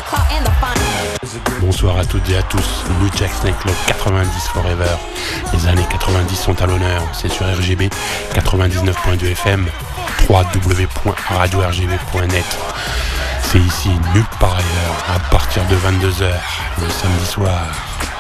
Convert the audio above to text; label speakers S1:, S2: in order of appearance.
S1: Bonsoir à toutes et à tous, New Jack Snake Club 90 Forever. Les années 90 sont à l'honneur, c'est sur RGB 99.2 FM, www.radio-rgb.net. C'est ici nulle part ailleurs, à partir de 22h, le samedi soir.